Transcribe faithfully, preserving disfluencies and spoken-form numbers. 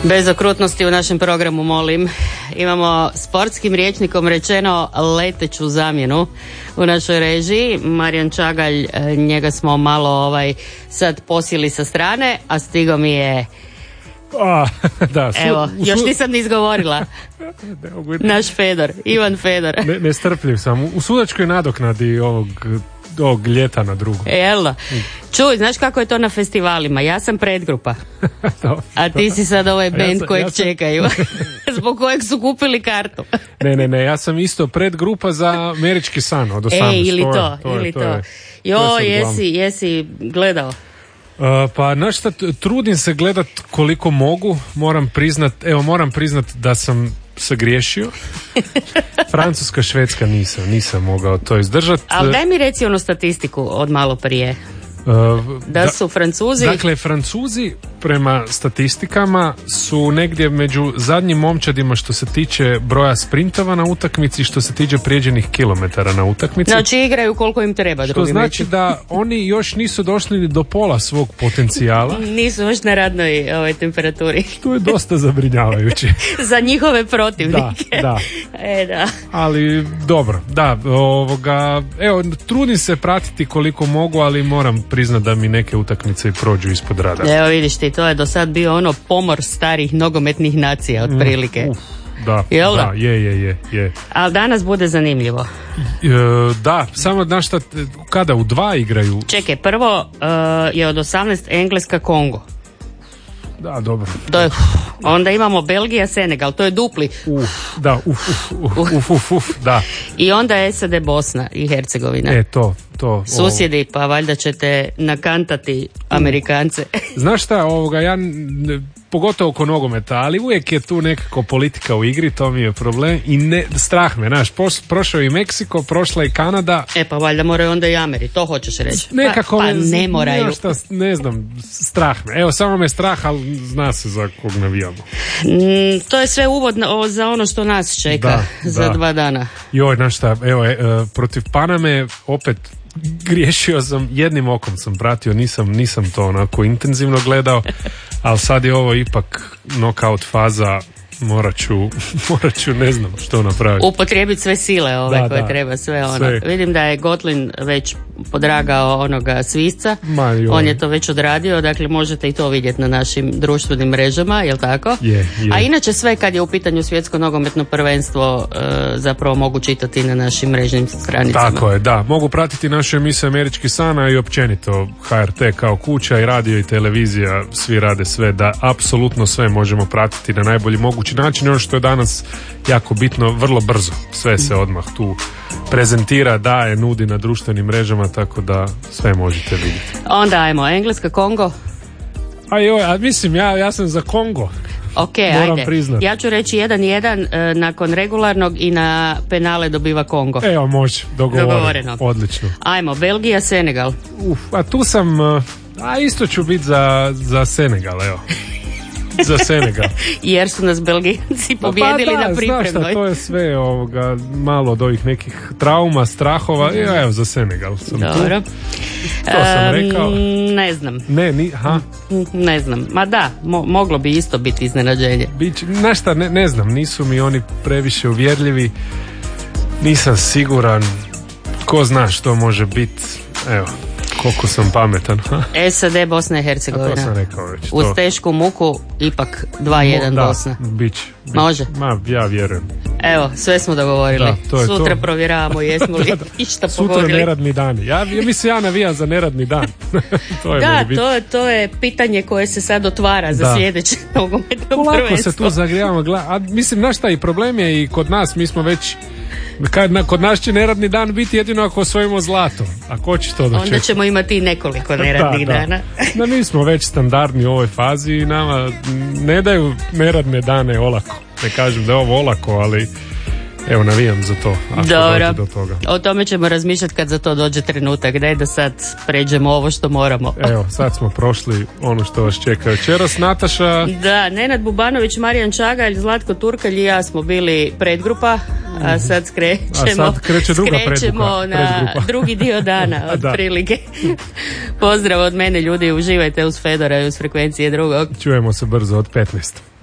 Bez okrutnosti u našem programu, molim. Imamo sportskim rječnikom rečeno leteću zamjenu u našoj režiji. Marijan Čagalj, njega smo malo ovaj sad posjeli sa strane, a stigo mi je A, da, su, evo, su, još nisam ni izgovorila. Naš Fedor, Ivan Fedor. Ne, nestrpljiv sam. U sudačkoj nadoknadi ovog, ovog ljeta na drugo. Jel' čuj, znaš kako je to na festivalima? Ja sam predgrupa, a ti si sad ovaj band ja sam, kojeg ja sam... čekaju, zbog kojeg su kupili kartu. Ne, ne, ne, ja sam isto predgrupa za Američki san od osamnaest. E, ili to, to, to ili to. to. Je, jo, to jesi, jesi gledao? Uh, pa, znaš šta, trudim se gledat koliko mogu, moram priznat, evo, moram priznat da sam se griješio. Francuska, Švedska nisam, nisam mogao to izdržat. Ali daj mi reci onu statistiku od malo prije. Uh, da, da su Francuzi... Dakle, Francuzi prema statistikama su negdje među zadnjim momčadima što se tiče broja sprintova na utakmici, što se tiče prijeđenih kilometara na utakmici. Znači igraju koliko im treba. Što znači među. Da oni još nisu došli ni do pola svog potencijala. Nisu još na radnoj ovoj temperaturi. To je dosta zabrinjavajuće. Za njihove protivnike. Da, da. E, da. Ali dobro, da, ovoga, evo, trudim se pratiti koliko mogu, ali moram priznat da mi neke utakmice i prođu ispod radara. Evo vidiš ti, to je do sad bio ono pomor starih nogometnih nacija otprilike. Uf, da, Jel da, da, je, je, je, je. Ali danas bude zanimljivo. E, da, samo znaš šta, kada u dva igraju? Čekaj, prvo uh, je od osamnaest Engleska Kongo. Da, dobro. To je, onda imamo Belgija, Senegal, to je dupli. Uf, da, uf, uf, uf, uf, uf, uf, da. I onda S A D, Bosna i Hercegovina. E, to, to. Susjedi, pa valjda ćete nakantati Amerikance. Znaš šta, ovoga, ja, pogotovo oko nogometa, ali uvijek je tu nekako politika u igri, to mi je problem i ne, strah me, znaš, prošao i Meksiko, prošla i Kanada. E, pa valjda moraju onda i Ameri, to hoćeš reći. Nekako, pa, pa ne moraju. Šta, ne znam, strah me. Evo, samo me strah, ali zna se za kog navijamo. Mm, to je sve uvodno za ono što nas čeka da, za da. dva dana. Joj, znaš šta, evo, e, protiv Paname opet griješio sam, jednim okom sam pratio, nisam, nisam to onako intenzivno gledao, ali sad je ovo ipak knockout faza, morat ću, morat ću ne znam što napraviti. Upotrijebiti sve sile ove da, koje da. treba, sve ono. Sve. Vidim da je Gotlin već podragao onoga svisca, on je to već odradio, dakle možete i to vidjeti na našim društvenim mrežama, jel tako? Je, je. A inače sve kad je u pitanju svjetsko nogometno prvenstvo e, zapravo mogu čitati na našim mrežnim stranicama. Tako je, da. Mogu pratiti našu emisiju Američki san i općenito H R T kao kuća i radio i televizija, svi rade sve da apsolutno sve možemo pratiti na najbolji mogući način. Ono što je danas jako bitno, vrlo brzo sve se odmah tu prezentira, daje, nudi na društvenim mrežama, tako da sve možete vidjeti. Onda ajmo, Engleska, Kongo. A joj, a mislim, ja, ja sam za Kongo. Ok, moram ajde. Priznat. Ja ću reći jedan jedan e, nakon regularnog i na penale dobiva Kongo. Evo, može, dogovoreno. Dogovoreno. Odlično. Ajmo, Belgija, Senegal. Uf, a tu sam, a isto ću biti za, za Senegal, evo. Za Senegal. Jer su nas Belgijanci pobjedili pa da, na pripremnoj. Znaš šta, to je sve ovoga, malo od ovih nekih trauma, strahova. I evo, za Senegal sam Dobro. tu. To sam rekao. Um, ne znam. Ne, ni, ha? Ne znam. Ma da, mo- moglo bi isto biti iznenađenje. Bić, znaš šta, ne, ne znam, nisu mi oni previše uvjerljivi. Nisam siguran. Ko zna što može biti. Evo. Koliko sam pametan. S A D, Bosna i Hercegovina. To sam rekao već. Uz tešku muku ipak dva jedan da, Bosna. Bić, bić. Može? Ma, ja vjerujem. Evo, sve smo dogovorili. Da, to je Sutra to. provjeravamo jesmo li da, da. išta Sutra pogodili. Sutra neradni dan. Ja, ja mislim, ja navijam za neradni dan. To je da, to, to je pitanje koje se sad otvara za da. sljedeće nogometno prvenstvo. Polako se tu zagrijavamo. A mislim, znaš šta, i problem je i kod nas, mi smo već kad, na, kod nas će neradni dan biti jedino ako osvojimo zlato. A ko će to dočekati? Onda ćemo imati nekoliko neradnih da, da. dana. Da, mi smo već standardni u ovoj fazi i nama ne daju neradne dane olako. Ne kažem da je ovo olako, ali evo, navijam za to. Ako dobro, do toga. O tome ćemo razmišljati kad za to dođe trenutak. Daj da sad pređemo ovo što moramo. Evo, sad smo prošli ono što vas čeka večeras. Nataša... Da, Nenad Bubanović, Marijan Čagalj, Zlatko Turkalj i ja smo bili predgrupa, a sad skrećemo, a sad kreće druga skrećemo predgrupa, na predgrupa. drugi dio dana, otprilike. Pozdrav od mene, ljudi, uživajte uz Fedora i uz frekvencije drugog. Čujemo se brzo od petnaest.